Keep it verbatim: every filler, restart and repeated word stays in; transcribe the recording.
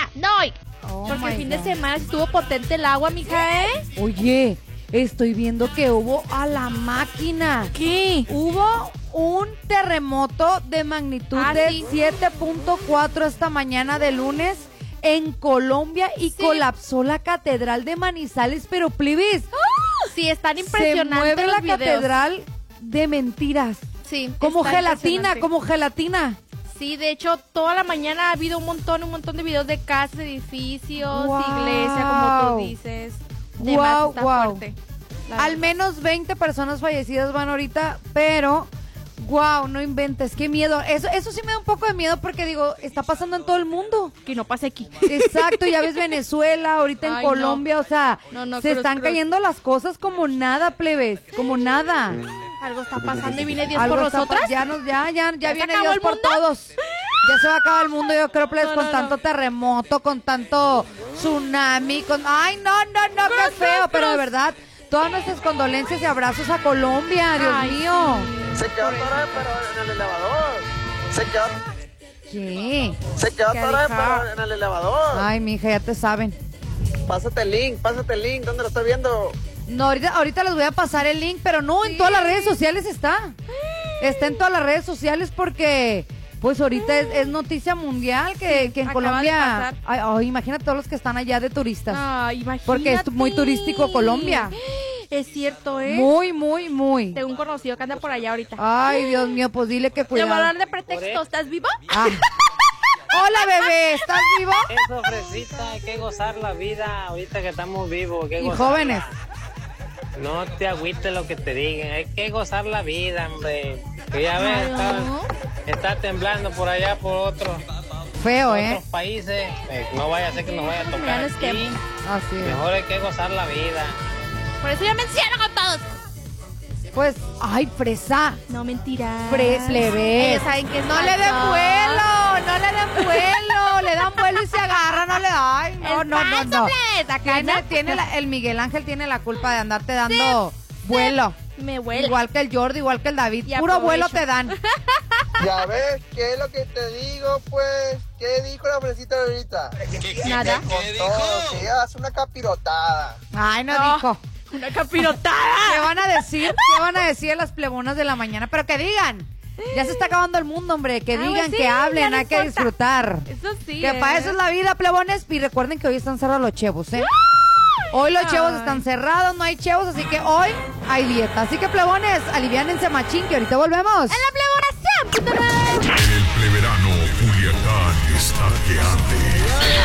No, Oh porque el my fin God. de semana estuvo potente el agua, mija, ¿eh? Oye, estoy viendo que hubo a la máquina. ¿Qué? Hubo un terremoto de magnitud Ah, de sí. siete punto cuatro esta mañana de lunes en Colombia y Sí. colapsó la catedral de Manizales, pero plebes, Sí, están se impresionantes mueve los la videos. catedral de mentiras. Sí, Como está gelatina, impresionante. como gelatina. Sí, de hecho, toda la mañana ha habido un montón, un montón de videos de casas, edificios, Wow. iglesia, como tú dices. De Wow, más, está wow. fuerte, la Al verdad. menos veinte personas fallecidas van ahorita, pero wow, no inventes, qué miedo. Eso, eso sí me da un poco de miedo porque digo, está pasando en todo el mundo. Que no pase aquí. Exacto, ya ves Venezuela, ahorita en Ay, no. Colombia, o sea, No, no, se cruz, están cruz. cayendo las cosas como nada, plebes, como nada. Algo está pasando y viene Dios Algo por está pa- nosotras. Ya, nos, ya, ya, ya, ¿Ya se viene acabó Dios el por mundo? todos. Ya se va a acabar el mundo, yo creo, plebes, No, con no, tanto no. terremoto, con tanto tsunami, con... Ay, no, no, no, qué Cruz, feo, cruz, pero de cruz. verdad, todas nuestras condolencias y abrazos a Colombia, Dios Ay, mío. Se quedó atorada, pero en el elevador. Se quedó, ¿Qué? se quedó ¿Qué atorada, dijo? pero en el elevador. Ay, mija, ya te saben. Pásate el link, pásate el link. ¿Dónde lo estoy viendo? No, ahorita, ahorita les voy a pasar el link, pero no, en todas las redes sociales está. Está en todas las redes sociales porque, pues ahorita es, es noticia mundial que, que en acaba de Colombia... pasar. Ay, ay, imagínate todos los que están allá de turistas. Ay, imagínate. Porque es muy turístico Colombia. Es cierto, ¿eh? Muy, muy, muy. Tengo un conocido que anda por allá ahorita. Ay, Dios mío, pues dile que Te voy a cuidado. dar de pretexto. ¿Estás vivo? Ah. Hola, bebé, ¿estás vivo? Eso, fresita, hay que gozar la vida ahorita que estamos vivos. Hay que Y gozarla. jóvenes. No te agüites lo que te digan, hay que gozar la vida, hombre. Que ya ves, está, está temblando por allá, por otro, Feo, ¿eh? otros países. Eh, no vaya a ser que nos vaya a Ya tocar no es aquí. tiempo. Así es. Mejor hay que gozar la vida. Por eso yo me encierro con todos. Pues, ay, fresa. No, mentira. Fres, le ves. Ellos saben que es No le den falso. vuelo, no le den vuelo. Le dan vuelo y se agarran, no le Ay, no, Es no, no, falso, no. plebes, acá Tiene, no. tiene la- el Miguel Ángel tiene la culpa de andarte dando vuelo. Me huele. Igual que el Jordi, igual que el David. Y Puro aprovecho. vuelo te dan. Ya ves, ¿qué es lo que te digo, pues? ¿Qué dijo la fresita ahorita? Nada. Con todo, que ella hace una capirotada. Ay, no, No. dijo. Una capirotada. ¿Qué van a decir? ¿Qué van a decir las plebonas de la mañana? Pero que digan. Ya se está acabando el mundo, hombre. Que Ah, digan, pues sí, que ya hablen, no hay que importa. disfrutar. Eso sí. Que ¿eh? para eso es la vida, plebones. Y recuerden que hoy están cerrados los chevos, ¿eh? Hoy los Ay. chevos están cerrados, no hay chevos, así que hoy hay dieta. Así que, plebones, aliviánense machín, que ahorita volvemos. En la pleboración. El pleverano Culiacán está que arde.